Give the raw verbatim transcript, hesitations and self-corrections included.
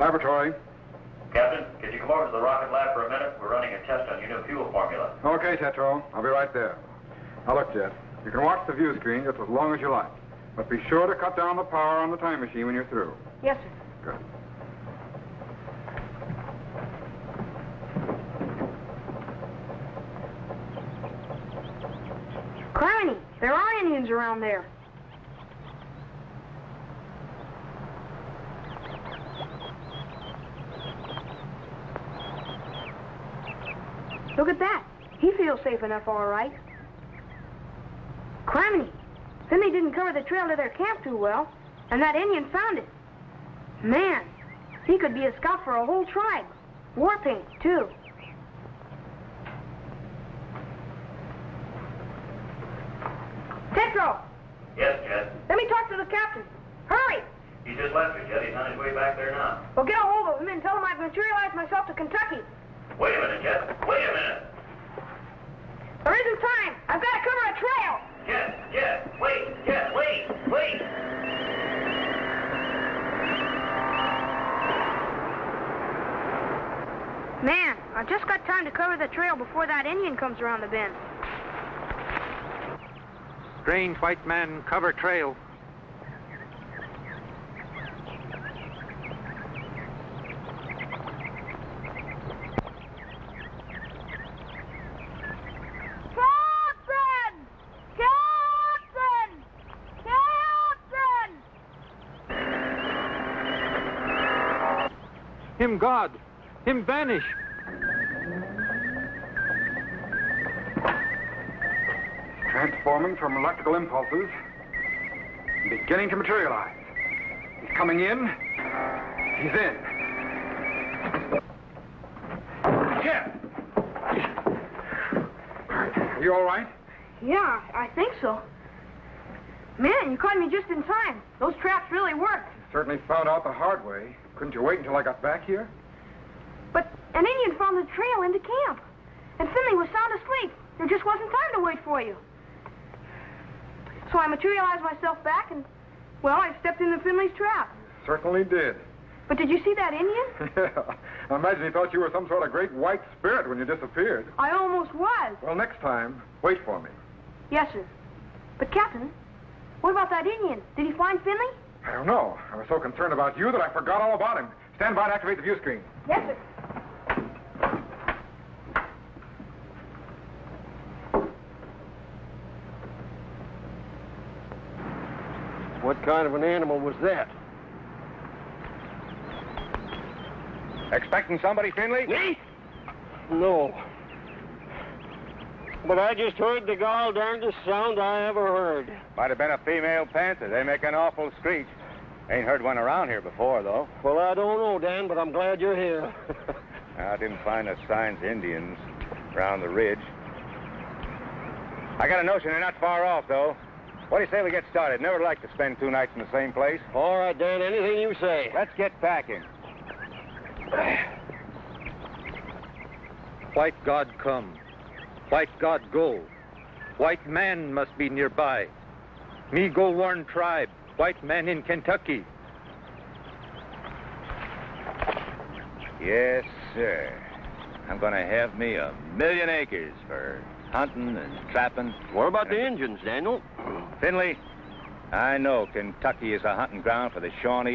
Laboratory. Captain, could you come over to the rocket lab for a minute? We're running a test on your new fuel formula. Okay, Tetro. I'll be right there. Now look, Jet. You can watch the view screen just as long as you like. But be sure to cut down the power on the time machine when you're through. Yes, sir. Good. Criminy, there are Indians around there. Look at that. He feels safe enough, all right. Criminy, Finley didn't cover the trail to their camp too well, and that Indian found it. Man, he could be a scout for a whole tribe. War paint, too. Tetro! Yes, Jet. Let me talk to the captain. Hurry! He just left you, Jet. He's on his way back there now. Well, get a hold of him and tell him I've materialized myself to Kentucky. Wait a minute, Jet. Wait a minute. There isn't time. I've got to cover a trail. Jet, Jet, wait, Jet, wait, wait. Man, I've just got time to cover the trail before that Indian comes around the bend. Strange white man cover trail. Captain! Captain! Captain! Him God. Him vanish. Transforming from electrical impulses, beginning to materialize. He's coming in. He's in. Jet! Are you all right? Yeah, I think so. Man, you caught me just in time. Those traps really worked. You certainly found out the hard way. Couldn't you wait until I got back here? But an Indian found the trail into camp. And Finley was sound asleep. There just wasn't time to wait for you. So I materialized myself back and, well, I stepped into Finley's trap. Certainly did. But did you see that Indian? Yeah. I imagine he thought you were some sort of great white spirit when you disappeared. I almost was. Well, next time, wait for me. Yes, sir. But, Captain, what about that Indian? Did he find Finley? I don't know. I was so concerned about you that I forgot all about him. Stand by to activate the view screen. Yes, sir. What kind of an animal was that? Expecting somebody, Finley? Me? No. But I just heard the gall darndest sound I ever heard. Might have been a female panther. They make an awful screech. Ain't heard one around here before, though. Well, I don't know, Dan, but I'm glad you're here. I didn't find no signs of Indians around the ridge. I got a notion they're not far off, though. What do you say we get started? Never like to spend two nights in the same place. All right, Dan, anything you say. Let's get packing. White God come. White God go. White man must be nearby. Me go warn tribe. White man in Kentucky. Yes, sir. I'm gonna have me a million acres for hunting and trapping. What about the Indians, Daniel? Finley, I know Kentucky is a hunting ground for the Shawnee.